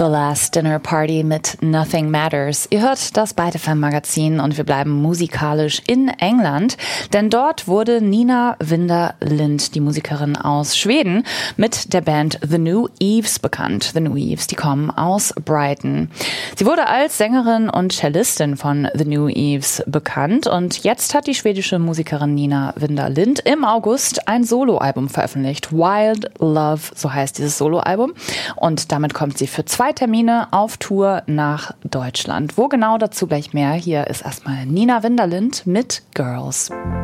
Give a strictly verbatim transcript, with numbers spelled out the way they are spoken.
The Last Dinner Party mit Nothing Matters. Ihr hört das Byte F M Magazin und wir bleiben musikalisch in England, denn dort wurde Nina Winda-Lind, die Musikerin aus Schweden, mit der Band The New Eves bekannt. The New Eves, die kommen aus Brighton. Sie wurde als Sängerin und Cellistin von The New Eves bekannt und jetzt hat die schwedische Musikerin Nina Winda-Lind im August ein Soloalbum veröffentlicht. Wild Love, so heißt dieses Soloalbum. Und damit kommt sie für zwei Termine auf Tour nach Deutschland. Wo genau, dazu gleich mehr. Hier ist erstmal Nina Winda-Lind mit Girls.